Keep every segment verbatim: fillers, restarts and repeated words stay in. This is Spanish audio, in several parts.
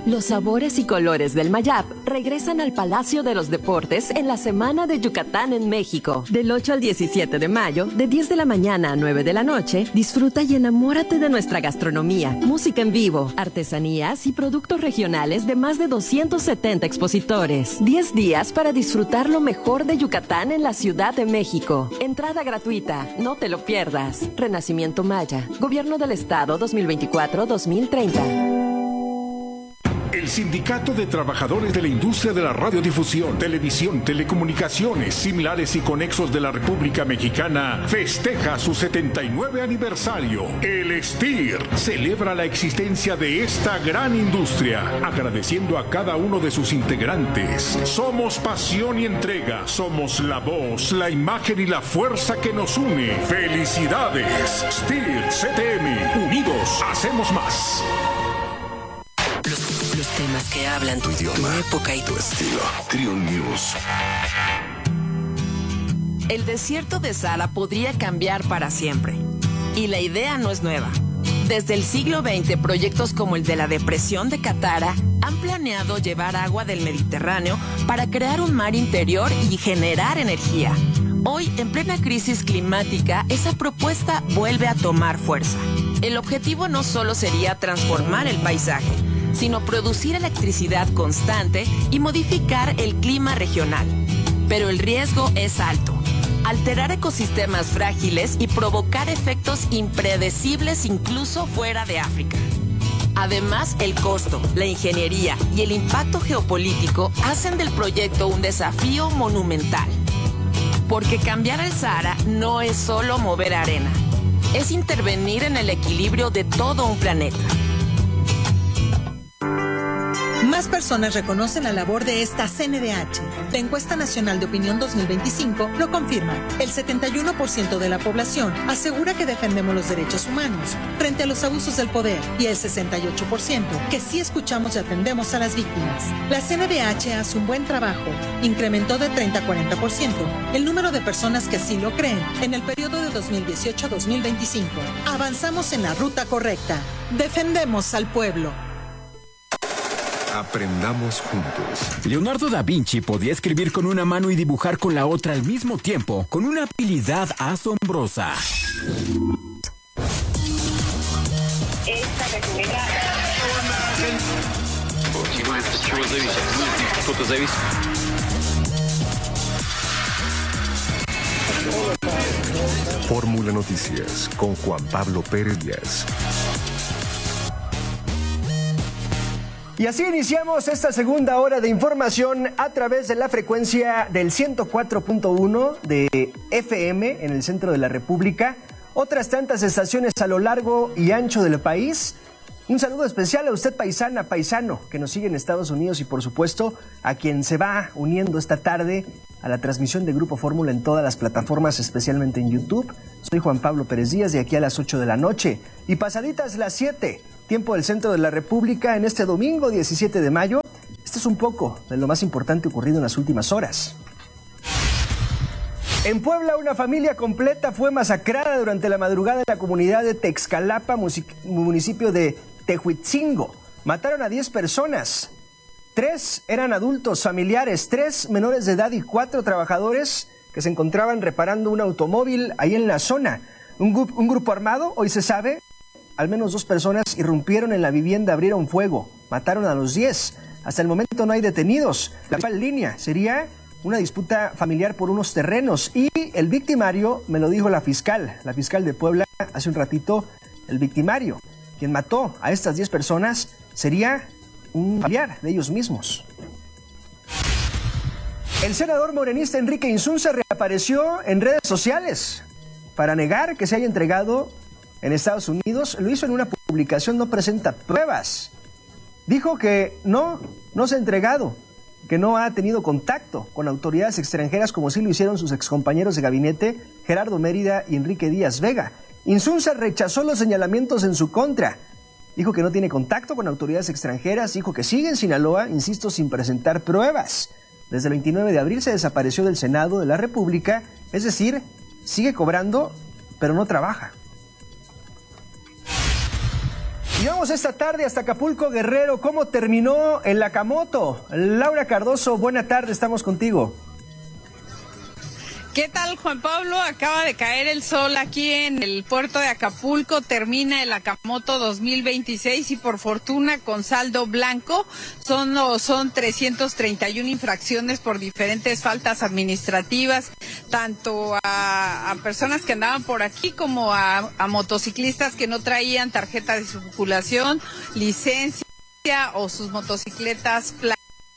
Los sabores y colores del Mayap regresan al Palacio de los Deportes en la Semana de Yucatán en México. Del ocho al diecisiete de mayo, de diez de la mañana a nueve de la noche, disfruta y enamórate de nuestra gastronomía, música en vivo, artesanías y productos regionales de más de doscientos setenta expositores. diez días para disfrutar lo mejor de Yucatán en la Ciudad de México. Entrada gratuita, no te lo pierdas. Renacimiento Maya, Gobierno del Estado dos mil veinticuatro a dos mil treinta. El Sindicato de Trabajadores de la Industria de la Radiodifusión, Televisión, Telecomunicaciones, Similares y Conexos de la República Mexicana festeja su setenta y nueve aniversario. El S T I R celebra la existencia de esta gran industria, agradeciendo a cada uno de sus integrantes. Somos pasión y entrega, somos la voz, la imagen y la fuerza que nos une. ¡Felicidades! S T I R C T M, unidos hacemos más. Los, los temas que hablan tu idioma, tu época y tu estilo. Trio News. El desierto de Sahara podría cambiar para siempre. Y la idea no es nueva. Desde el siglo veinte, proyectos como el de la depresión de Qattara han planeado llevar agua del Mediterráneo para crear un mar interior y generar energía. Hoy, en plena crisis climática, esa propuesta vuelve a tomar fuerza. El objetivo no solo sería transformar el paisaje, sino producir electricidad constante y modificar el clima regional. Pero el riesgo es alto. Alterar ecosistemas frágiles y provocar efectos impredecibles incluso fuera de África. Además, el costo, la ingeniería y el impacto geopolítico hacen del proyecto un desafío monumental. Porque cambiar el Sahara no es solo mover arena, es intervenir en el equilibrio de todo un planeta. Más personas reconocen la labor de esta C N D H. La Encuesta Nacional de Opinión dos mil veinticinco lo confirma. El setenta y uno por ciento de la población asegura que defendemos los derechos humanos frente a los abusos del poder y el sesenta y ocho por ciento que sí escuchamos y atendemos a las víctimas. La C N D H hace un buen trabajo. Incrementó de treinta a cuarenta por ciento el número de personas que sí lo creen en el periodo de dos mil dieciocho a dos mil veinticinco. Avanzamos en la ruta correcta. Defendemos al pueblo. Aprendamos juntos. Leonardo da Vinci podía escribir con una mano y dibujar con la otra al mismo tiempo, con una habilidad asombrosa. Esta reculera. Fórmula Noticias con Juan Pablo Pérez Díaz. Y así iniciamos esta segunda hora de información a través de la frecuencia del ciento cuatro punto uno de F M en el centro de la República, otras tantas estaciones a lo largo y ancho del país. Un saludo especial a usted, paisana, paisano, que nos sigue en Estados Unidos y por supuesto a quien se va uniendo esta tarde a la transmisión de Grupo Fórmula en todas las plataformas, especialmente en YouTube. Soy Juan Pablo Pérez Díaz, de aquí a las ocho de la noche y pasaditas las siete, tiempo del centro de la República, en este domingo diecisiete de mayo. Este es un poco de lo más importante ocurrido en las últimas horas. En Puebla, una familia completa fue masacrada durante la madrugada en la comunidad de Texcalapa, municipio de Tehuitzingo. Mataron a diez personas. Tres eran adultos, familiares, tres menores de edad y cuatro trabajadores que se encontraban reparando un automóvil ahí en la zona. Un, gru- un grupo armado, hoy se sabe, al menos dos personas irrumpieron en la vivienda, abrieron fuego, mataron a los diez. Hasta el momento no hay detenidos. La principal línea sería una disputa familiar por unos terrenos y el victimario, me lo dijo la fiscal, la fiscal de Puebla hace un ratito, el victimario, quien mató a estas diez personas, sería un familiar de ellos mismos. El senador morenista Enrique Insunza reapareció en redes sociales para negar que se haya entregado en Estados Unidos. Lo hizo en una publicación, no presenta pruebas. Dijo que no, no se ha entregado, que no ha tenido contacto con autoridades extranjeras como sí lo hicieron sus excompañeros de gabinete, Gerardo Mérida y Enrique Díaz Vega. Insunza rechazó los señalamientos en su contra. Dijo que no tiene contacto con autoridades extranjeras, dijo que sigue en Sinaloa, insisto, sin presentar pruebas. Desde el veintinueve de abril se desapareció del Senado de la República, es decir, sigue cobrando, pero no trabaja. Y vamos esta tarde hasta Acapulco, Guerrero. ¿Cómo terminó el Acamoto? Laura Cardoso, buena tarde, estamos contigo. ¿Qué tal, Juan Pablo? Acaba de caer el sol aquí en el puerto de Acapulco, termina el Acamoto dos mil veintiséis y por fortuna con saldo blanco. Son, son trescientas treinta y una infracciones por diferentes faltas administrativas, tanto a, a personas que andaban por aquí como a, a motociclistas que no traían tarjeta de circulación, licencia o sus motocicletas placas.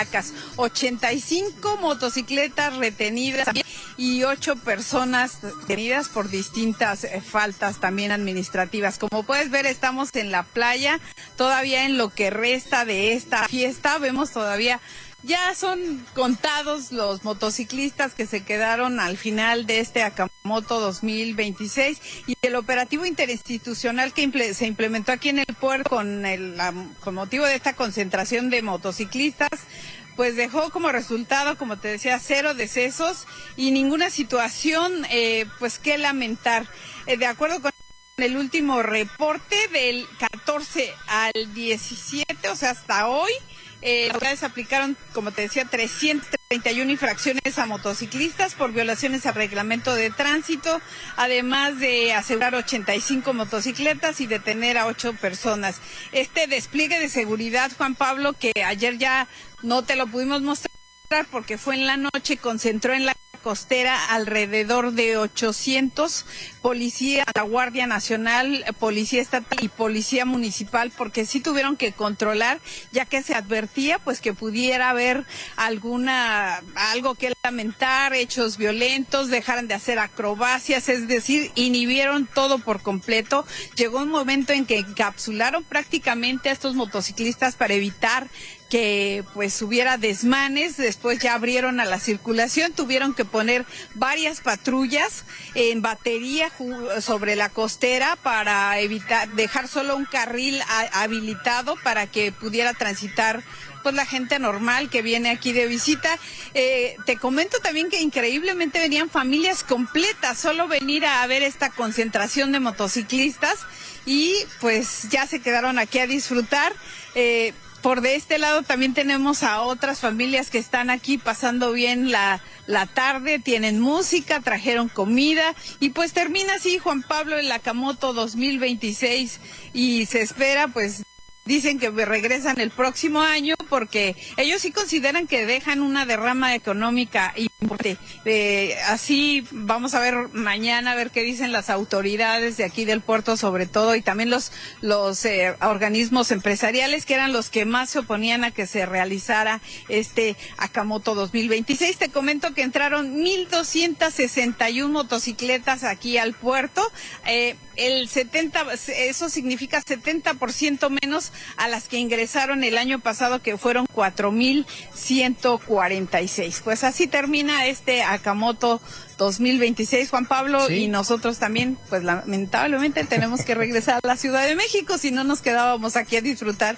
ochenta y cinco motocicletas retenidas y ocho personas detenidas por distintas eh, faltas también administrativas. Como puedes ver, estamos en la playa, todavía en lo que resta de esta fiesta, vemos todavía, ya son contados los motociclistas que se quedaron al final de este Acamoto dos mil veintiséis y el operativo interinstitucional que imple- se implementó aquí en el puerto con, el, la, con motivo de esta concentración de motociclistas, pues dejó como resultado, como te decía, cero decesos y ninguna situación eh, pues que lamentar. Eh, de acuerdo con el último reporte del catorce al diecisiete, o sea, hasta hoy, Eh, las autoridades aplicaron, como te decía, trescientas treinta y una infracciones a motociclistas por violaciones al reglamento de tránsito, además de asegurar ochenta y cinco motocicletas y detener a ocho personas. Este despliegue de seguridad, Juan Pablo, que ayer ya no te lo pudimos mostrar porque fue en la noche, concentró en la costera alrededor de ochocientos policías, la Guardia Nacional, Policía Estatal y Policía Municipal, porque sí tuvieron que controlar, ya que se advertía pues que pudiera haber alguna, algo que lamentar, hechos violentos, dejaran de hacer acrobacias, es decir, inhibieron todo por completo. Llegó un momento en que encapsularon prácticamente a estos motociclistas para evitar que pues hubiera desmanes. Después ya abrieron a la circulación, tuvieron que poner varias patrullas en batería sobre la costera para evitar, dejar solo un carril a, habilitado para que pudiera transitar pues la gente normal que viene aquí de visita. Eh, te comento también que increíblemente venían familias completas, solo venir a ver esta concentración de motociclistas y pues ya se quedaron aquí a disfrutar. Eh, Por de este lado también tenemos a otras familias que están aquí pasando bien la, la tarde, tienen música, trajeron comida y pues termina así, Juan Pablo, el Acamoto dos mil veintiséis y se espera, pues dicen que regresan el próximo año porque ellos sí consideran que dejan una derrama económica importante. Eh, así vamos a ver mañana, a ver qué dicen las autoridades de aquí del puerto sobre todo y también los, los eh, organismos empresariales que eran los que más se oponían a que se realizara este Acamoto dos mil veintiséis. Te comento que entraron mil doscientas sesenta y una motocicletas aquí al puerto. Eh, el setenta, eso significa setenta por ciento menos a las que ingresaron el año pasado, que fueron cuatro mil ciento cuarenta y seis. Pues así termina este Acamoto dos mil veintiséis, Juan Pablo, sí. Y nosotros también, pues lamentablemente tenemos que regresar a la Ciudad de México, si no nos quedábamos aquí a disfrutar.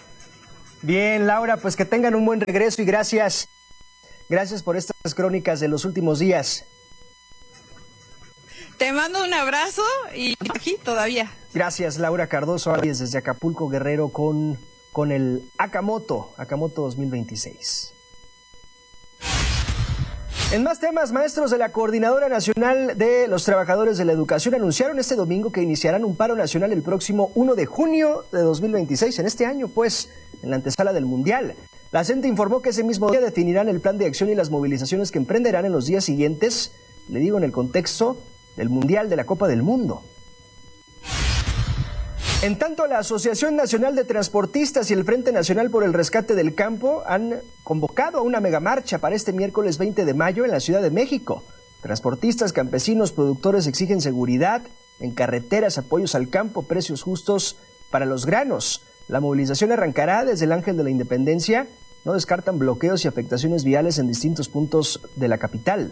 Bien, Laura, pues que tengan un buen regreso y gracias, gracias por estas crónicas de los últimos días. Te mando un abrazo y aquí todavía. Gracias, Laura Cardoso, desde Acapulco, Guerrero, con, con el Acamoto, Acamoto dos mil veintiséis. En más temas, maestros de la Coordinadora Nacional de los Trabajadores de la Educación anunciaron este domingo que iniciarán un paro nacional el próximo primero de junio de dos mil veintiséis, en este año, pues, en la antesala del Mundial. La CENTE informó que ese mismo día definirán el plan de acción y las movilizaciones que emprenderán en los días siguientes, le digo, en el contexto del Mundial de la Copa del Mundo. En tanto, la Asociación Nacional de Transportistas y el Frente Nacional por el Rescate del Campo han convocado a una megamarcha para este miércoles veinte de mayo en la Ciudad de México. Transportistas, campesinos, productores exigen seguridad en carreteras, apoyos al campo, precios justos para los granos. La movilización arrancará desde el Ángel de la Independencia. No descartan bloqueos y afectaciones viales en distintos puntos de la capital.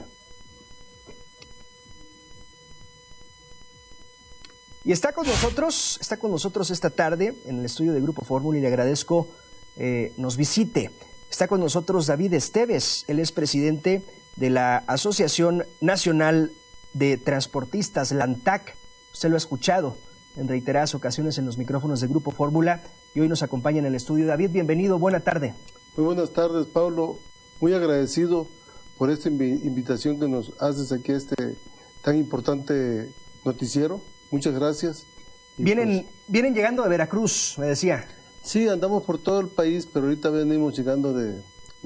Y está con nosotros, está con nosotros esta tarde en el estudio de Grupo Fórmula y le agradezco eh, nos visite. Está con nosotros David Esteves, él es presidente de la Asociación Nacional de Transportistas, la ANTAC. Usted lo ha escuchado, en reiteradas ocasiones en los micrófonos de Grupo Fórmula y hoy nos acompaña en el estudio. David, bienvenido, buena tarde. Muy buenas tardes, Pablo. Muy agradecido por esta inv- invitación que nos haces aquí a este tan importante noticiero. Muchas gracias. Y vienen, pues, vienen llegando de Veracruz, me decía. Sí, andamos por todo el país, pero ahorita venimos llegando de,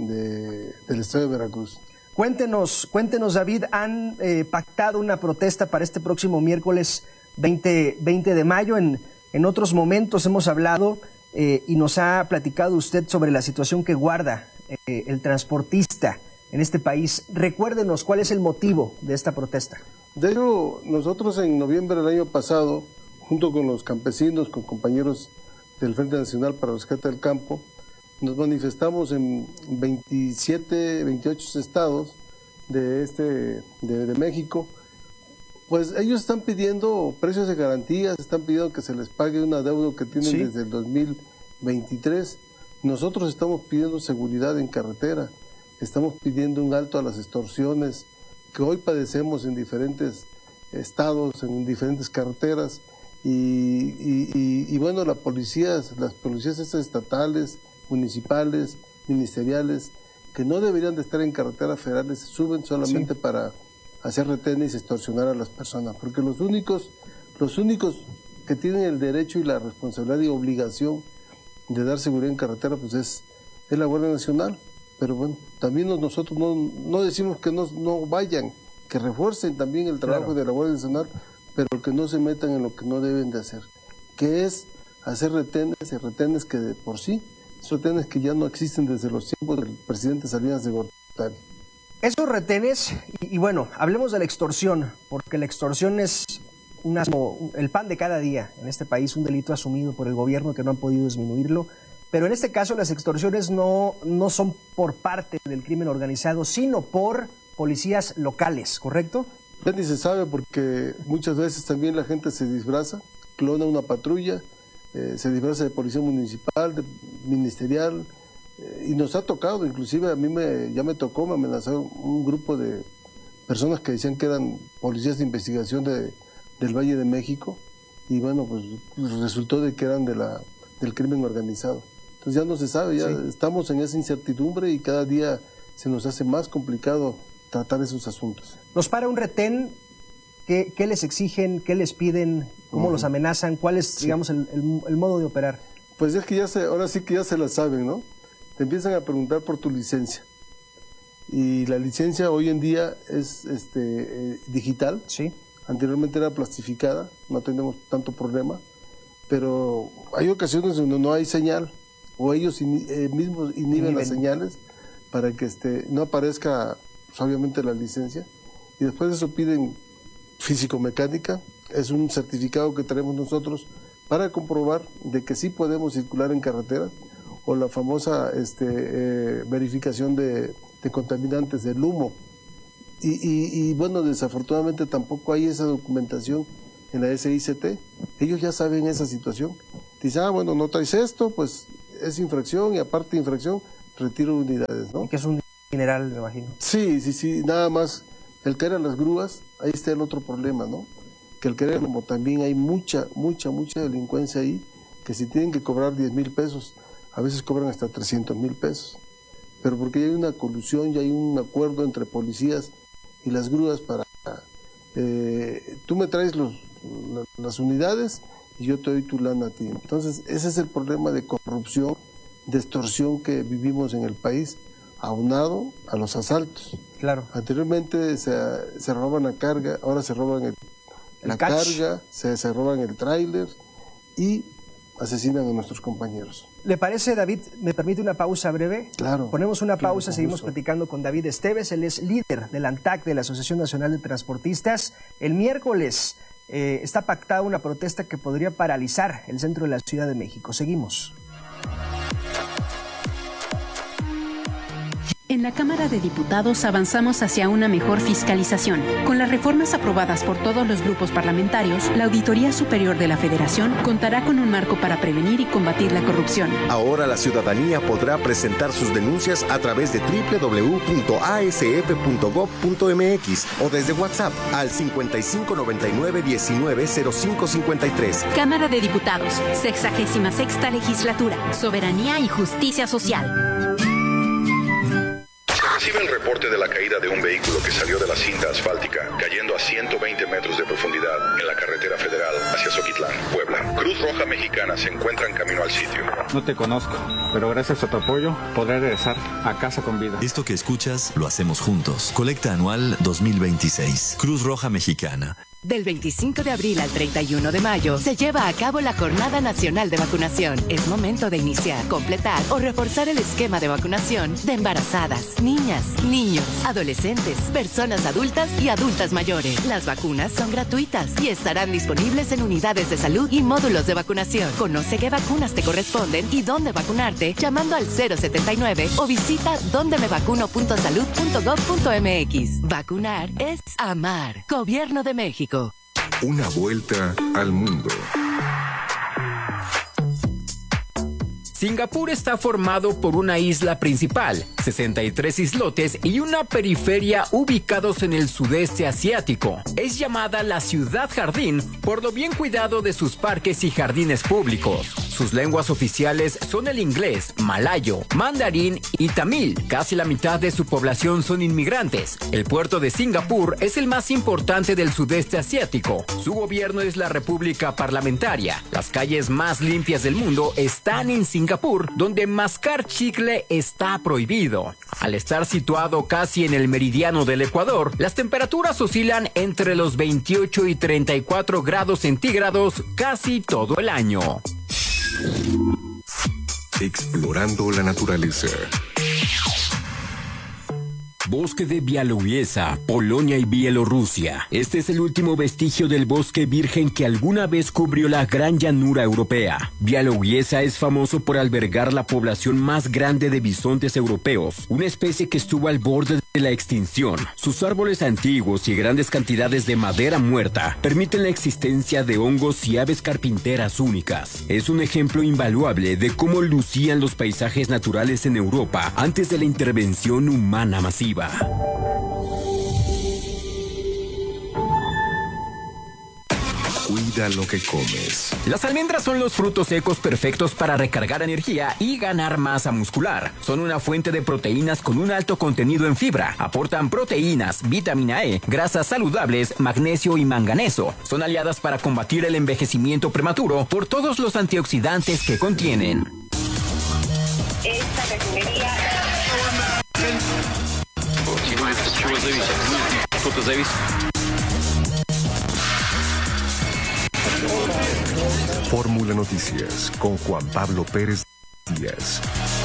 de, del estado de Veracruz. Cuéntenos, cuéntenos, David, han eh, pactado una protesta para este próximo miércoles veinte de mayo. En, en otros momentos hemos hablado eh, y nos ha platicado usted sobre la situación que guarda eh, el transportista en este país. Recuérdenos cuál es el motivo de esta protesta. De hecho, nosotros en noviembre del año pasado, junto con los campesinos, con compañeros del Frente Nacional para el Rescate del Campo, nos manifestamos en veintisiete, veintiocho estados de, este, de, de México. Pues ellos están pidiendo precios de garantías, están pidiendo que se les pague un adeudo que tienen ¿Sí? desde el dos mil veintitrés. Nosotros estamos pidiendo seguridad en carretera, estamos pidiendo un alto a las extorsiones que hoy padecemos en diferentes estados, en diferentes carreteras. Y, y, y, y bueno, la policía, las policías estatales, municipales, ministeriales, que no deberían de estar en carreteras federales, suben solamente sí. para hacer retenes y extorsionar a las personas, porque los únicos, los únicos que tienen el derecho y la responsabilidad y obligación de dar seguridad en carretera, pues es, es la Guardia Nacional. Pero bueno, también nosotros no, no decimos que no, no vayan, que refuercen también el trabajo claro. de la Guardia Nacional, pero que no se metan en lo que no deben de hacer, que es hacer retenes y retenes que de por sí, retenes que ya no existen desde los tiempos del presidente Salinas de Gortari. Esos retenes, y, y bueno, hablemos de la extorsión, porque la extorsión es una, el pan de cada día en este país, un delito asumido por el gobierno que no han podido disminuirlo, pero en este caso las extorsiones no, no son por parte del crimen organizado, sino por policías locales, ¿correcto? Ya ni se sabe porque muchas veces también la gente se disfraza, clona una patrulla, eh, se disfraza de policía municipal, de ministerial, eh, y nos ha tocado, inclusive a mí me, ya me tocó, me amenazaron un grupo de personas que decían que eran policías de investigación de, del Valle de México, y bueno, pues resultó de que eran de la, del crimen organizado. Entonces ya no se sabe, ya sí. estamos en esa incertidumbre y cada día se nos hace más complicado tratar esos asuntos. Nos para un retén, ¿qué, qué les exigen, qué les piden, cómo uh-huh. los amenazan, cuál es, sí. digamos, el, el, el modo de operar? Pues es que ya se, ahora sí que ya se la saben, ¿no? Te empiezan a preguntar por tu licencia. Y la licencia hoy en día es este, eh, digital. Sí. Anteriormente era plastificada, no tenemos tanto problema. Pero hay ocasiones donde no hay señal, o ellos in, eh, mismos inhiben, inhiben las señales para que este, no aparezca pues, obviamente la licencia, y después de eso piden físico-mecánica, es un certificado que tenemos nosotros para comprobar de que sí podemos circular en carreteras, o la famosa este, eh, verificación de, de contaminantes, del humo, y, y, y bueno, desafortunadamente tampoco hay esa documentación en la S I C T, ellos ya saben esa situación, dicen, ah bueno, no traes esto, pues es infracción, y aparte de infracción, retiro unidades, ¿no? Que es un general, me imagino. Sí, sí, sí, nada más el caer a las grúas, ahí está el otro problema, ¿no? Que el caer, como también hay mucha, mucha, mucha delincuencia ahí, que si tienen que cobrar diez mil pesos, a veces cobran hasta trescientos mil pesos. Pero porque hay una colusión, ya hay un acuerdo entre policías y las grúas para, eh, tú me traes los, las unidades y yo te doy tu lana a ti. Entonces, ese es el problema de corrupción, de extorsión que vivimos en el país, aunado a los asaltos. Claro. Anteriormente se, se robaban la carga, ahora se roban el, el la catch. carga, se, se roban el tráiler y asesinan a nuestros compañeros. ¿Le parece, David, me permite una pausa breve? Claro. Ponemos una claro, pausa, seguimos platicando con David Esteves, él es líder del ANTAC, de la Asociación Nacional de Transportistas. El miércoles eh, está pactada una protesta que podría paralizar el centro de la Ciudad de México. Seguimos. En la Cámara de Diputados avanzamos hacia una mejor fiscalización. Con las reformas aprobadas por todos los grupos parlamentarios, la Auditoría Superior de la Federación contará con un marco para prevenir y combatir la corrupción. Ahora la ciudadanía podrá presentar sus denuncias a través de doble u doble u doble u punto a s f punto gob punto m x o desde WhatsApp al cincuenta y cinco noventa y nueve diecinueve cero cinco cincuenta y tres. Cámara de Diputados, sexagésima sexta Legislatura, Soberanía y Justicia Social. Recibe el reporte de la caída de un vehículo que salió de la cinta asfáltica, cayendo a ciento veinte metros de profundidad en la carretera federal hacia Zoquitlán, Puebla. Cruz Roja Mexicana se encuentra en camino al sitio. No te conozco, pero gracias a tu apoyo podré regresar a casa con vida. Esto que escuchas lo hacemos juntos. Colecta anual dos mil veintiséis. Cruz Roja Mexicana. Del veinticinco de abril al treinta y uno de mayo se lleva a cabo la Jornada Nacional de Vacunación. Es momento de iniciar, completar o reforzar el esquema de vacunación de embarazadas, niñas, niños, adolescentes, personas adultas y adultas mayores. Las vacunas son gratuitas y estarán disponibles en unidades de salud y módulos de vacunación. Conoce qué vacunas te corresponden y dónde vacunarte llamando al cero setenta y nueve o visita donde me vacuno punto salud punto gob punto m x. Vacunar es amar. Gobierno de México. Una vuelta al mundo. Singapur está formado por una isla principal, sesenta y tres islotes y una periferia ubicados en el sudeste asiático. Es llamada la ciudad jardín por lo bien cuidado de sus parques y jardines públicos. Sus lenguas oficiales son el inglés, malayo, mandarín y tamil. Casi la mitad de su población son inmigrantes. El puerto de Singapur es el más importante del sudeste asiático. Su gobierno es la República Parlamentaria. Las calles más limpias del mundo están en Singapur, donde mascar chicle está prohibido. Al estar situado casi en el meridiano del Ecuador, las temperaturas oscilan entre los veintiocho y treinta y cuatro grados centígrados casi todo el año. Explorando la naturaleza. Bosque de Białowieża, Polonia y Bielorrusia. Este es el último vestigio del bosque virgen que alguna vez cubrió la gran llanura europea. Białowieża es famoso por albergar la población más grande de bisontes europeos, una especie que estuvo al borde de la extinción. Sus árboles antiguos y grandes cantidades de madera muerta permiten la existencia de hongos y aves carpinteras únicas. Es un ejemplo invaluable de cómo lucían los paisajes naturales en Europa antes de la intervención humana masiva. Cuida lo que comes. Las almendras son los frutos secos perfectos para recargar energía y ganar masa muscular. Son una fuente de proteínas con un alto contenido en fibra. Aportan proteínas, vitamina E, grasas saludables, magnesio y manganeso. Son aliadas para combatir el envejecimiento prematuro por todos los antioxidantes que contienen. Esta refinería... Fórmula Noticias con Juan Pablo Pérez Díaz.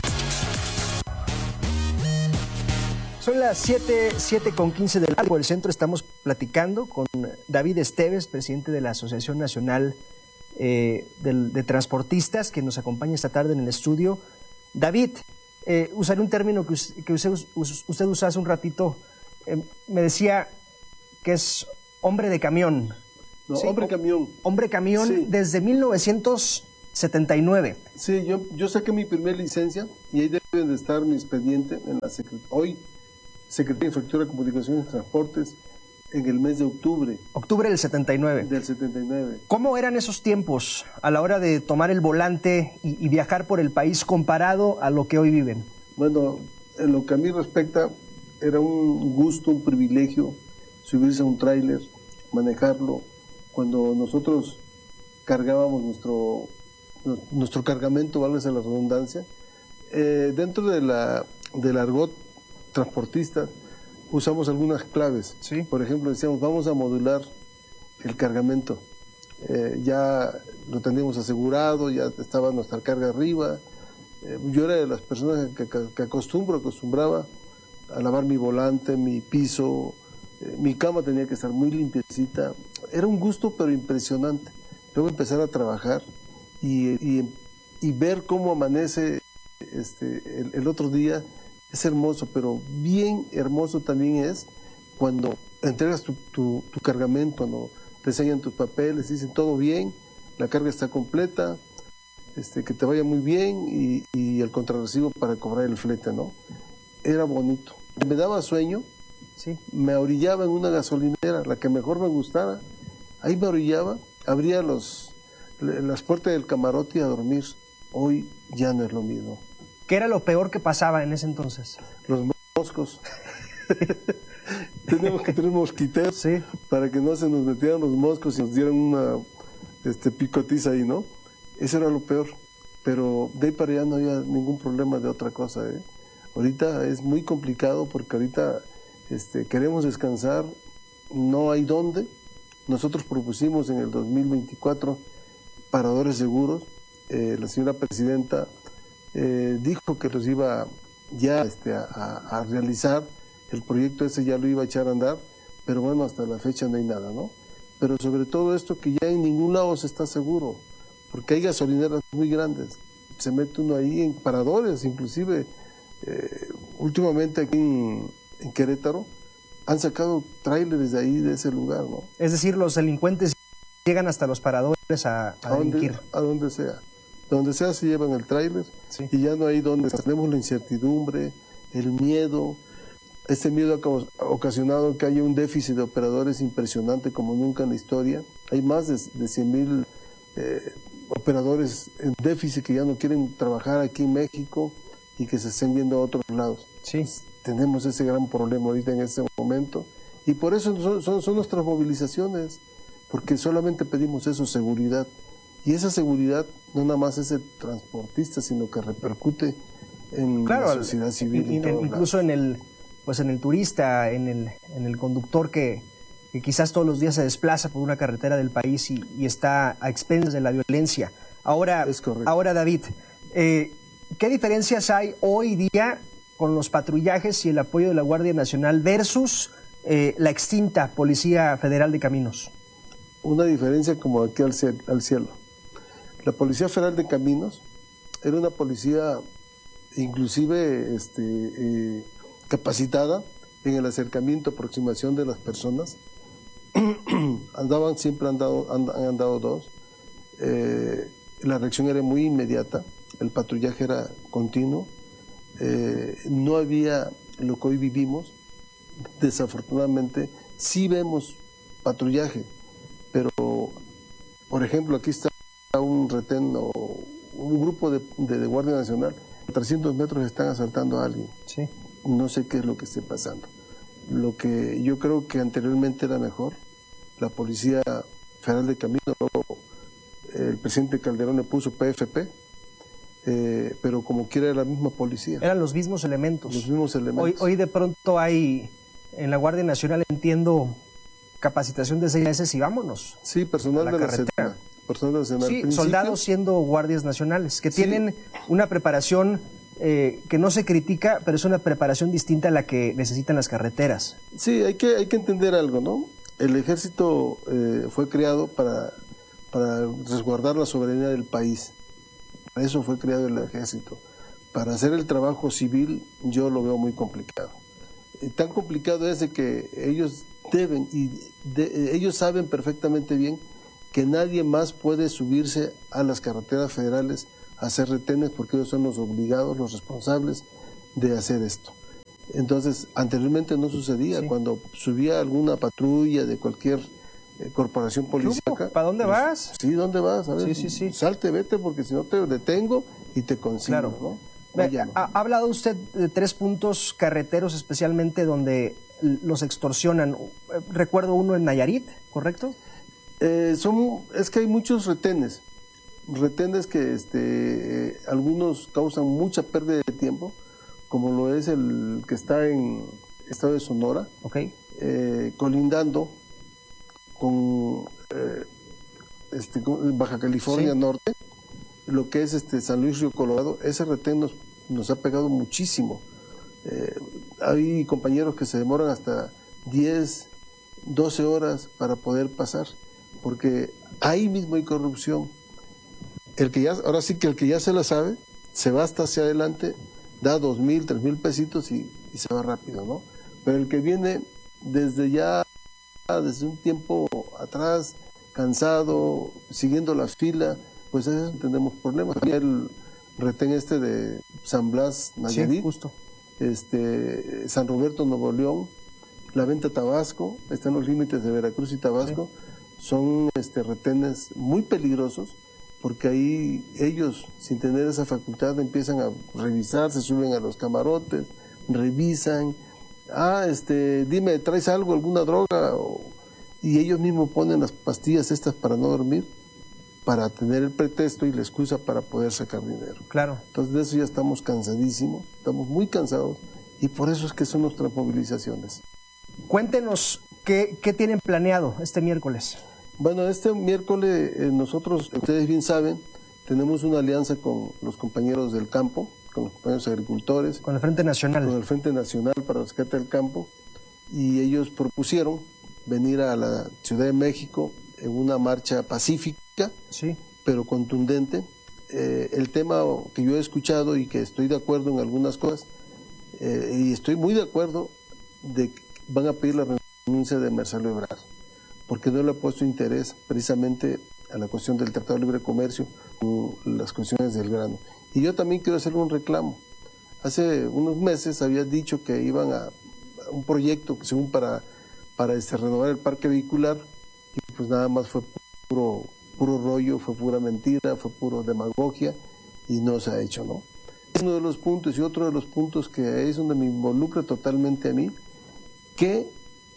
Son las siete, siete con quince del algo del centro. Estamos platicando con David Esteves, presidente de la Asociación Nacional eh, de, de Transportistas, que nos acompaña esta tarde en el estudio. David, eh, usaré un término que, que usted, usted usó hace un ratito. Eh, me decía que es hombre de camión. No, ¿sí? hombre camión. Hombre camión sí. Desde mil novecientos setenta y nueve. Sí, yo, yo saqué mi primer licencia y ahí deben de estar mi expediente en la secret hoy Secretaría de Infraestructura, Comunicaciones y Transportes en el mes de octubre. Octubre del setenta y nueve. Del setenta y nueve. ¿Cómo eran esos tiempos a la hora de tomar el volante y, y viajar por el país comparado a lo que hoy viven? Bueno, en lo que a mí respecta, era un gusto, un privilegio subirse a un tráiler, manejarlo. Cuando nosotros cargábamos nuestro, nuestro cargamento, válgase la redundancia, eh, dentro de la, del argot transportista usamos algunas claves. ¿Sí? Por ejemplo, decíamos, vamos a modular el cargamento. Eh, ya lo teníamos asegurado, ya estaba nuestra carga arriba. Eh, yo era de las personas que, que, que acostumbro, acostumbraba a lavar mi volante, mi piso, eh, mi cama tenía que estar muy limpiecita. Era un gusto, pero impresionante. Luego empezar a trabajar y, y, y ver cómo amanece este, el, el otro día, es hermoso, pero bien hermoso también es cuando entregas tu, tu, tu cargamento, ¿no? Te enseñan tus papeles, dicen todo bien, la carga está completa, este, que te vaya muy bien y, y el contrarrecibo para cobrar el flete, ¿no? Era bonito. Me daba sueño, sí. Me orillaba en una gasolinera, la que mejor me gustara, ahí me orillaba, abría los, las puertas del camarote y a dormir. Hoy ya no es lo mismo. ¿Qué era lo peor que pasaba en ese entonces? Los moscos. Teníamos que tener mosquiteros, sí, para que no se nos metieran los moscos y nos dieran una este, picotiza ahí, ¿no? Eso era lo peor. Pero de ahí para allá no había ningún problema de otra cosa, ¿eh? Ahorita es muy complicado porque ahorita este, queremos descansar, no hay dónde. Nosotros propusimos en el dos mil veinticuatro paradores seguros. Eh, la señora presidenta eh, dijo que los iba ya este, a, a, a realizar. El proyecto ese ya lo iba a echar a andar, pero bueno, hasta la fecha no hay nada, ¿no? Pero sobre todo esto que ya en ningún lado se está seguro, porque hay gasolineras muy grandes, se mete uno ahí en paradores, inclusive eh, últimamente aquí en, en Querétaro han sacado tráileres de ahí, de ese lugar, ¿no? Es decir, los delincuentes llegan hasta los paradores a, a, a delinquir. Donde, a donde sea, donde sea se llevan el tráiler, sí. Y ya no hay donde tenemos la incertidumbre, el miedo. Este miedo ha ocasionado que haya un déficit de operadores impresionante como nunca en la historia. Hay más de, de cien mil eh, operadores en déficit que ya no quieren trabajar aquí en México y que se estén viendo a otros lados. Sí. Pues, tenemos ese gran problema ahorita en este momento. Y por eso son, son, son nuestras movilizaciones, porque solamente pedimos eso, seguridad. Y esa seguridad no nada más es el transportista, sino que repercute en claro, la sociedad civil. Y, y, incluso en el... pues en el turista, en el, en el conductor que, que quizás todos los días se desplaza por una carretera del país y, y está a expensas de la violencia. Ahora, ahora David, eh, ¿qué diferencias hay hoy día con los patrullajes y el apoyo de la Guardia Nacional versus eh, la extinta Policía Federal de Caminos? Una diferencia como aquí al cielo. Al cielo. La Policía Federal de Caminos era una policía inclusive este, eh, capacitada en el acercamiento, aproximación de las personas. Andaban, siempre han andado, han, han andado dos. Eh, la reacción era muy inmediata, el patrullaje era continuo. Eh, no había lo que hoy vivimos. Desafortunadamente, sí vemos patrullaje, pero, por ejemplo, aquí está un retén o un grupo de, de, de Guardia Nacional, a trescientos metros están asaltando a alguien. Sí. No sé qué es lo que esté pasando. Lo que yo creo que anteriormente era mejor, la Policía Federal de Caminos, el presidente Calderón le puso P F P, eh, pero como quiera era la misma policía. Eran los mismos elementos. Los mismos elementos. Hoy, hoy de pronto hay, en la Guardia Nacional entiendo, capacitación de seis meses y vámonos. Sí, personal la de carretera. la Sedena. Personal de la Sedena. Sí, soldados siendo guardias nacionales, que sí. tienen una preparación eh, que no se critica, pero es una preparación distinta a la que necesitan las carreteras. Sí, hay que, hay que entender algo, ¿no? El ejército eh, fue creado para, para resguardar la soberanía del país. Para eso fue creado el ejército. Para hacer el trabajo civil yo lo veo muy complicado. Eh, tan complicado es de que ellos deben, y de, ellos saben perfectamente bien que nadie más puede subirse a las carreteras federales a hacer retenes porque ellos son los obligados, los responsables de hacer esto. Entonces, anteriormente no sucedía. Sí. Cuando subía alguna patrulla de cualquier eh, corporación policíaca. ¿Para dónde pues, vas? Sí, ¿dónde vas? A ver, sí, sí, sí. Salte, vete, porque si no te detengo y te consigo, claro. ¿no? Ve, ha, ha hablado usted de tres puntos carreteros especialmente donde los extorsionan. Recuerdo uno en Nayarit, ¿correcto? Eh, son, es que hay muchos retenes, retenes que este, eh, algunos causan mucha pérdida de tiempo, como lo es el que está en estado de Sonora, okay. eh, colindando con, eh, este, con Baja California sí. Norte, lo que es este San Luis Río Colorado. Ese retén nos, nos ha pegado muchísimo. Eh, hay compañeros que se demoran hasta diez, doce horas para poder pasar, porque ahí mismo hay corrupción. El que ya, ahora sí que el que ya se la sabe, se va hasta hacia adelante, da dos mil, tres mil pesitos y, y se va rápido, ¿no? Pero el que viene desde ya, desde un tiempo atrás, cansado, siguiendo la fila, pues ahí tenemos problemas. El retén este de San Blas, Nayarit, sí, justo. Este, San Roberto, Nuevo León, la Venta Tabasco, están los límites de Veracruz y Tabasco, sí. Son este, retenes muy peligrosos, porque ahí ellos, sin tener esa facultad, empiezan a revisar, se suben a los camarotes, revisan, ah, este, dime, ¿traes algo, alguna droga? O, y ellos mismos ponen las pastillas estas para no dormir, para tener el pretexto y la excusa para poder sacar dinero. Claro. Entonces de eso ya estamos cansadísimos, estamos muy cansados, y por eso es que son nuestras movilizaciones. Cuéntenos, ¿qué, qué tienen planeado este miércoles? Bueno, este miércoles eh, nosotros, ustedes bien saben, tenemos una alianza con los compañeros del campo, con los compañeros agricultores. Con el Frente Nacional. Con el Frente Nacional para el Rescate del Campo, y ellos propusieron venir a la Ciudad de México en una marcha pacífica, sí. pero contundente. Eh, el tema que yo he escuchado y que estoy de acuerdo en algunas cosas, eh, y estoy muy de acuerdo de que van a pedir la renuncia de Marcelo Ebrard, porque no le ha puesto interés precisamente a la cuestión del Tratado de Libre Comercio, con las cuestiones del grano. Y yo también quiero hacer un reclamo. Hace unos meses había dicho que iban a, a un proyecto según para, para este, renovar el parque vehicular, y pues nada más fue puro, puro rollo, fue pura mentira, fue puro demagogia, y no se ha hecho, ¿no? Es uno de los puntos, y otro de los puntos que es donde me involucra totalmente a mí, que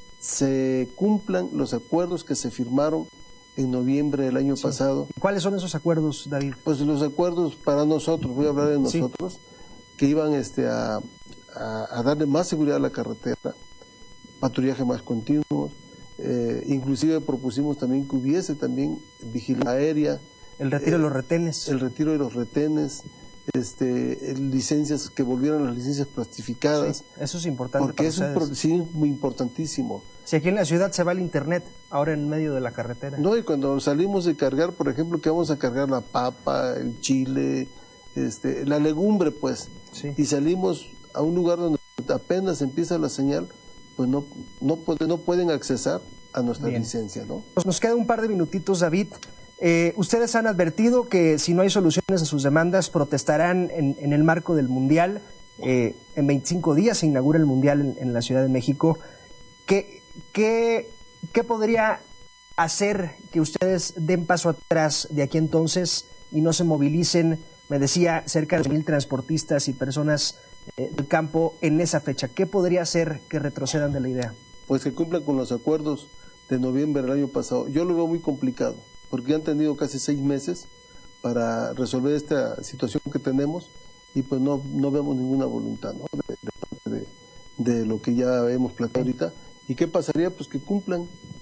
se cumplan los acuerdos que se firmaron en noviembre del año sí. pasado. ¿Cuáles son esos acuerdos, David? Pues los acuerdos para nosotros, voy a hablar de nosotros, sí. que iban este, a, a, a darle más seguridad a la carretera, patrullaje más continuo, eh, inclusive propusimos también que hubiese también vigilancia aérea. El retiro eh, de los retenes. El retiro de los retenes, este, licencias, que volvieran las licencias plastificadas. Sí, eso es importante. Porque es un pro, sí, muy importantísimo. Si aquí en la ciudad se va el internet, ahora en medio de la carretera. No, y cuando salimos de cargar, por ejemplo, que vamos a cargar la papa, el chile, este, la legumbre, pues, sí. y salimos a un lugar donde apenas empieza la señal, pues no, no, puede, no pueden accesar a nuestra Bien. licencia, ¿no? Pues nos queda un par de minutitos, David. Eh, ustedes han advertido que si no hay soluciones a sus demandas, protestarán en, en el marco del Mundial. Eh, en veinticinco días se inaugura el Mundial en, en la Ciudad de México. ¿Qué, qué, ¿Qué podría hacer que ustedes den paso atrás de aquí entonces y no se movilicen? Me decía, cerca de mil transportistas y personas eh, del campo en esa fecha. ¿Qué podría hacer que retrocedan de la idea? Pues que cumplan con los acuerdos de noviembre del año pasado. Yo lo veo muy complicado, porque han tenido casi seis meses para resolver esta situación que tenemos, y pues no, no vemos ninguna voluntad, ¿no? de, de parte de, de lo que ya hemos planteado ahorita. ¿Y qué pasaría? Pues que cumplan.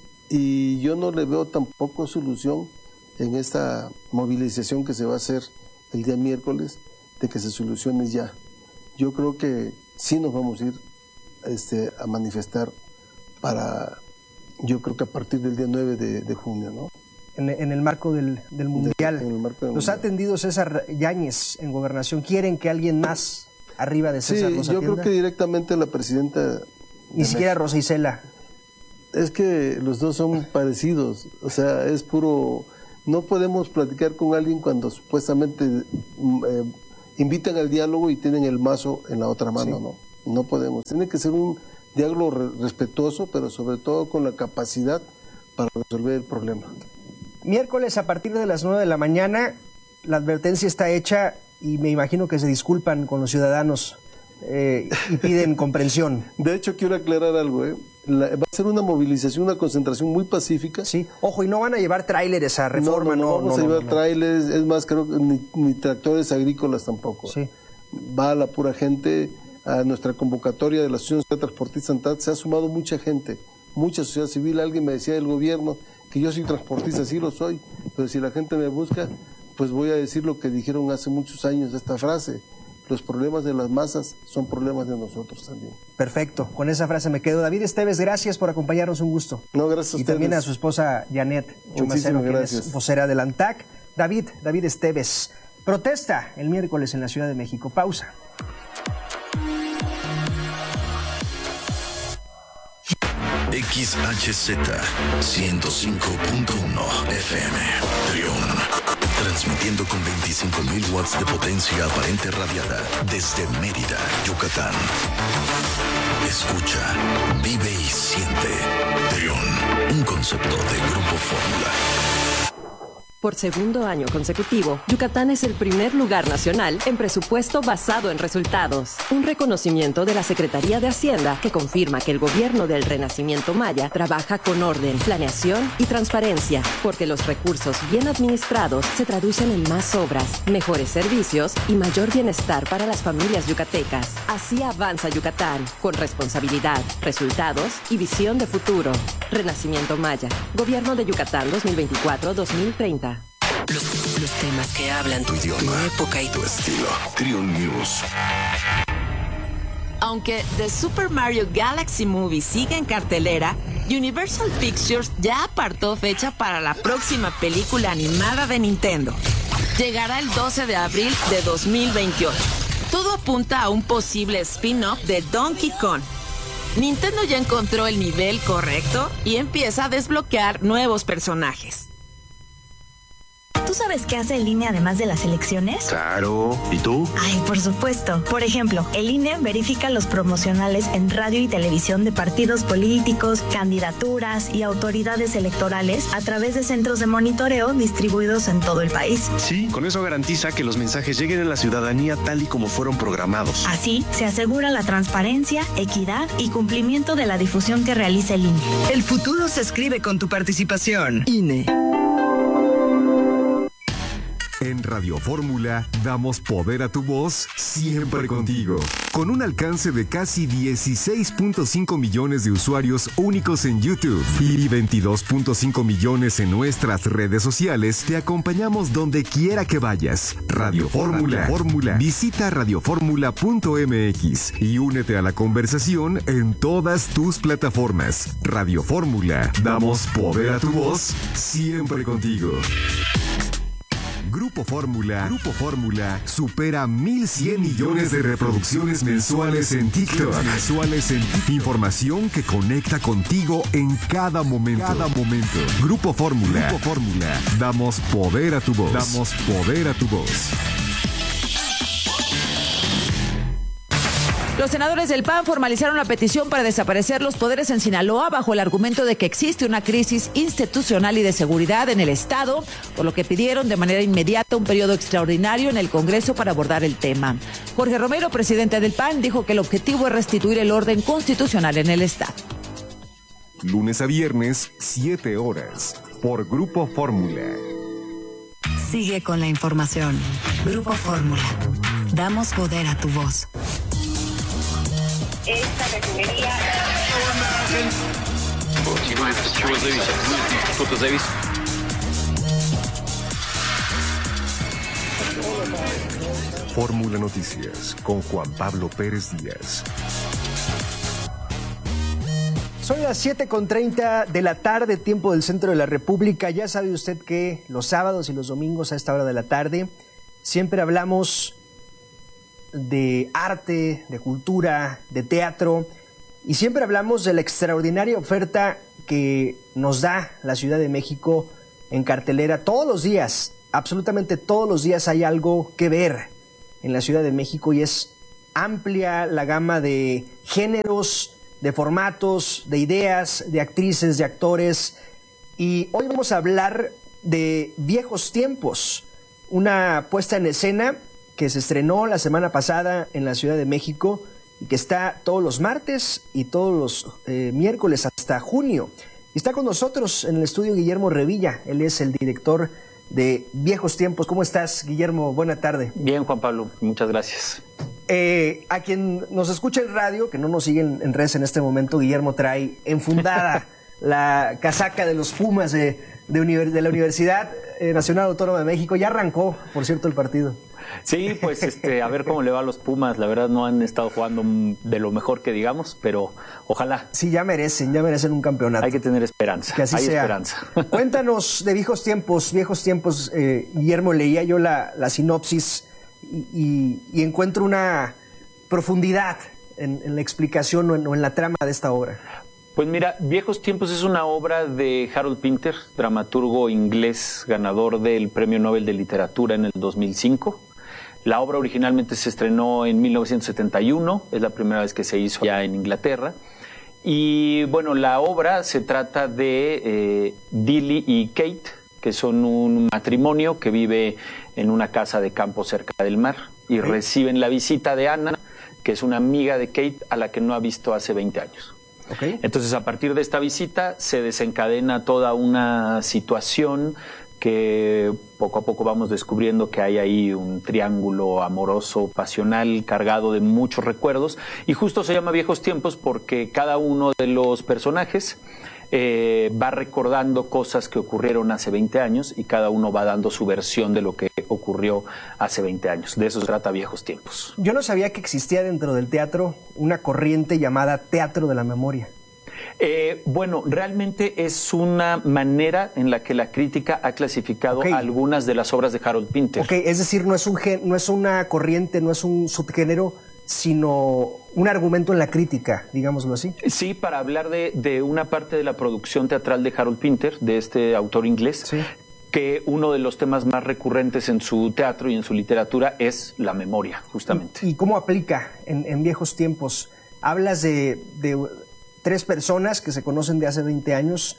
Y yo no le veo tampoco solución en esta movilización que se va a hacer el día miércoles, de que se solucione ya. Yo creo que sí nos vamos a ir este, a manifestar para, yo creo que a partir del día nueve de, de junio, ¿no? En, en el marco del, del Mundial. De, en el marco del los mundial. ha atendido César Yáñez en Gobernación. ¿Quieren que alguien más arriba de César sí, los yo atienda? creo que directamente la presidenta... Ni siquiera México. Rosa Isela. Es que los dos son parecidos, o sea, es puro... No podemos platicar con alguien cuando supuestamente eh, invitan al diálogo y tienen el mazo en la otra mano, sí. no, no podemos. Tiene que ser un diálogo re respetuoso, pero sobre todo con la capacidad para resolver el problema. Miércoles a partir de las nueve de la mañana, la advertencia está hecha y me imagino que se disculpan con los ciudadanos eh, y piden comprensión. De hecho, quiero aclarar algo, ¿eh? La, va a ser una movilización, una concentración muy pacífica. Sí, ojo, y no van a llevar tráileres a Reforma, no, no, no, no. vamos no, a llevar no, no. tráileres, es más, creo que ni, ni tractores agrícolas tampoco. Sí. Va la pura gente. A nuestra convocatoria de la Asociación de Transportistas Antat se ha sumado mucha gente, mucha sociedad civil. Alguien me decía del gobierno que yo soy transportista, sí lo soy, pero si la gente me busca, pues voy a decir lo que dijeron hace muchos años, esta frase: los problemas de las masas son problemas de nosotros también. Perfecto, con esa frase me quedo. David Esteves, gracias por acompañarnos, un gusto. No, gracias a Y ustedes. también a su esposa Janet Chumacero, quien es vocera del ANTAC. David, David Esteves, protesta el miércoles en la Ciudad de México. Pausa. X H Z ciento cinco punto uno F M. Trión. Transmitiendo con veinticinco mil watts de potencia aparente radiada desde Mérida, Yucatán. Escucha, vive y siente. Trión, un concepto de Grupo Fórmula. Por segundo año consecutivo, Yucatán es el primer lugar nacional en presupuesto basado en resultados. Un reconocimiento de la Secretaría de Hacienda que confirma que el gobierno del Renacimiento Maya trabaja con orden, planeación y transparencia, porque los recursos bien administrados se traducen en más obras, mejores servicios y mayor bienestar para las familias yucatecas. Así avanza Yucatán, con responsabilidad, resultados y visión de futuro. Renacimiento Maya, Gobierno de Yucatán dos mil veinticuatro a dos mil treinta. Los, los temas que hablan tu idioma, tu época y tu estilo. Trión News. Aunque The Super Mario Galaxy Movie sigue en cartelera, Universal Pictures ya apartó fecha para la próxima película animada de Nintendo. Llegará el doce de abril de dos mil veintiocho. Todo apunta a un posible spin-off de Donkey Kong. Nintendo ya encontró el nivel correcto y empieza a desbloquear nuevos personajes. ¿Tú sabes qué hace el I N E además de las elecciones? Claro. ¿Y tú? Ay, por supuesto. Por ejemplo, el I N E verifica los promocionales en radio y televisión de partidos políticos, candidaturas y autoridades electorales a través de centros de monitoreo distribuidos en todo el país. Sí, con eso garantiza que los mensajes lleguen a la ciudadanía tal y como fueron programados. Así, se asegura la transparencia, equidad y cumplimiento de la difusión que realiza el I N E. El futuro se escribe con tu participación. I N E. En Radio Fórmula damos poder a tu voz siempre contigo. Con un alcance de casi dieciséis punto cinco millones de usuarios únicos en YouTube y veintidós punto cinco millones en nuestras redes sociales, te acompañamos donde quiera que vayas. Radio Fórmula. Fórmula. Visita radio fórmula punto m x y únete a la conversación en todas tus plataformas. Radio Fórmula. Damos poder a tu voz siempre contigo. Grupo Fórmula, Grupo Fórmula supera mil cien millones de reproducciones mensuales en TikTok. Mensuales en TikTok. Información que conecta contigo en cada momento. Cada momento. Grupo Fórmula. Grupo Fórmula. Damos poder a tu voz. Damos poder a tu voz. Los senadores del P A N formalizaron la petición para desaparecer los poderes en Sinaloa bajo el argumento de que existe una crisis institucional y de seguridad en el Estado, por lo que pidieron de manera inmediata un periodo extraordinario en el Congreso para abordar el tema. Jorge Romero, presidente del P A N, dijo que el objetivo es restituir el orden constitucional en el Estado. Lunes a viernes, siete horas, por Grupo Fórmula. Sigue con la información. Grupo Fórmula. Damos poder a tu voz. Esta refinería... Fórmula Noticias con Juan Pablo Pérez Díaz. Son las siete con treinta de la tarde, tiempo del centro de la República. Ya sabe usted que los sábados y los domingos a esta hora de la tarde siempre hablamos de arte, de cultura, de teatro, y siempre hablamos de la extraordinaria oferta que nos da la Ciudad de México en cartelera. Todos los días, absolutamente todos los días hay algo que ver en la Ciudad de México y es amplia la gama de géneros, de formatos, de ideas, de actrices, de actores. Y hoy vamos a hablar de Viejos Tiempos, una puesta en escena que se estrenó la semana pasada en la Ciudad de México y que está todos los martes y todos los eh, miércoles hasta junio. Y está con nosotros en el estudio Guillermo Revilla, él es el director de Viejos Tiempos. ¿Cómo estás, Guillermo? Buena tarde. Bien, Juan Pablo, muchas gracias. Eh, a quien nos escucha en radio, que no nos siguen en redes en este momento, Guillermo trae enfundada la casaca de los Pumas de, de, univers de la Universidad eh, Nacional Autónoma de México. Ya arrancó, por cierto, el partido. Sí, pues este, a ver cómo le va a los Pumas. La verdad no han estado jugando de lo mejor que digamos, pero ojalá. Sí, ya merecen, ya merecen un campeonato. Hay que tener esperanza. Que así Hay sea. esperanza. Cuéntanos de Viejos Tiempos, Viejos Tiempos. Eh, Guillermo, leía yo la, la sinopsis y, y, y encuentro una profundidad en, en la explicación o en, o en la trama de esta obra. Pues mira, Viejos Tiempos es una obra de Harold Pinter, dramaturgo inglés, ganador del Premio Nobel de Literatura en el dos mil cinco. La obra originalmente se estrenó en mil novecientos setenta y uno, es la primera vez que se hizo ya en Inglaterra. Y bueno, la obra se trata de eh, Dilly y Kate, que son un matrimonio que vive en una casa de campo cerca del mar y ¿sí? reciben la visita de Anna, que es una amiga de Kate a la que no ha visto hace veinte años. Okay. Entonces, a partir de esta visita se desencadena toda una situación que poco a poco vamos descubriendo que hay ahí un triángulo amoroso, pasional, cargado de muchos recuerdos, y justo se llama Viejos Tiempos porque cada uno de los personajes eh, va recordando cosas que ocurrieron hace veinte años y cada uno va dando su versión de lo que ocurrió hace veinte años. De eso se trata Viejos Tiempos. Yo no sabía que existía dentro del teatro una corriente llamada teatro de la memoria. Eh, bueno, realmente es una manera en la que la crítica ha clasificado okay. algunas de las obras de Harold Pinter. Ok, es decir, no es, un gen, no es una corriente, no es un subgénero, sino un argumento en la crítica, digámoslo así. Sí, para hablar de, de una parte de la producción teatral de Harold Pinter, de este autor inglés, sí. que uno de los temas más recurrentes en su teatro y en su literatura es la memoria, justamente. ¿Y, y cómo aplica en, en Viejos Tiempos? Hablas de, de tres personas que se conocen de hace veinte años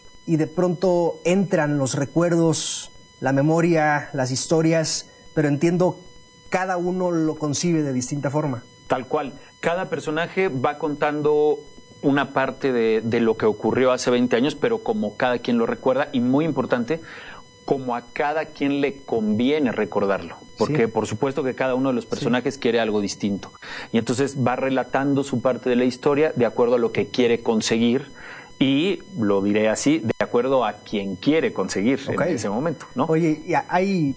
y de pronto entran los recuerdos, la memoria, las historias, pero entiendo cada uno lo concibe de distinta forma. Tal cual. Cada personaje va contando una parte de, de lo que ocurrió hace veinte años, pero como cada quien lo recuerda, y muy importante, como a cada quien le conviene recordarlo. Porque sí. por supuesto que cada uno de los personajes sí. quiere algo distinto. Y entonces va relatando su parte de la historia de acuerdo a lo que quiere conseguir, y lo diré así, de acuerdo a quien quiere conseguir okay. en ese momento, ¿no? Oye, hay...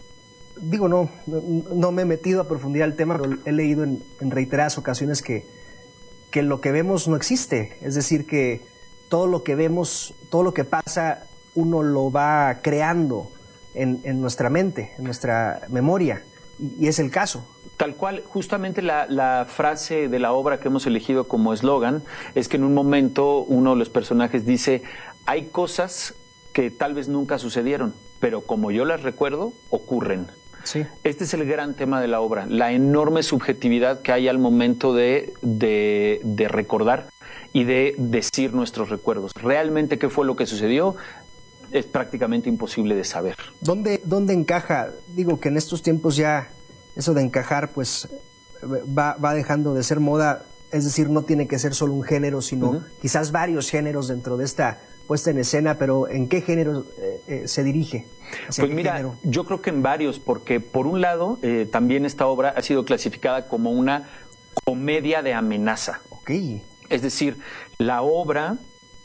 Digo, no, no, no me he metido a profundidad al tema, pero he leído en, en reiteradas ocasiones que, que lo que vemos no existe. Es decir, que todo lo que vemos, todo lo que pasa, uno lo va creando en, en nuestra mente, en nuestra memoria. Y, y es el caso. Tal cual, justamente la, la frase de la obra que hemos elegido como eslogan es que en un momento uno de los personajes dice: hay cosas que tal vez nunca sucedieron, pero como yo las recuerdo, ocurren. Sí. Este es el gran tema de la obra, la enorme subjetividad que hay al momento de, de, de recordar y de decir nuestros recuerdos. Realmente qué fue lo que sucedió es prácticamente imposible de saber. ¿Dónde, dónde encaja? Digo que en estos tiempos ya eso de encajar pues va, va dejando de ser moda, es decir, no tiene que ser solo un género, sino uh-huh. quizás varios géneros dentro de esta puesta en escena, pero ¿en qué género eh, eh, se dirige? Pues mira, género? Yo creo que en varios, porque por un lado eh, también esta obra ha sido clasificada como una comedia de amenaza. Okay. Es decir, la obra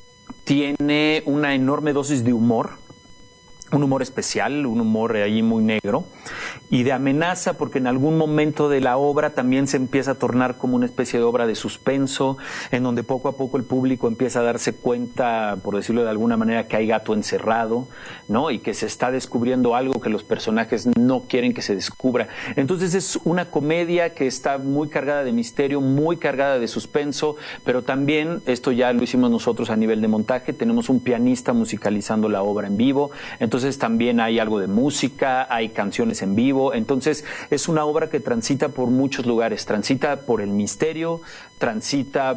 tiene una enorme dosis de humor, un humor especial, un humor ahí muy negro, y de amenaza porque en algún momento de la obra también se empieza a tornar como una especie de obra de suspenso, en donde poco a poco el público empieza a darse cuenta, por decirlo de alguna manera, que hay gato encerrado, ¿no? Y que se está descubriendo algo que los personajes no quieren que se descubra. Entonces es una comedia que está muy cargada de misterio, muy cargada de suspenso, pero también, esto ya lo hicimos nosotros a nivel de montaje, tenemos un pianista musicalizando la obra en vivo, entonces Entonces también hay algo de música, hay canciones en vivo, entonces es una obra que transita por muchos lugares, transita por el misterio, transita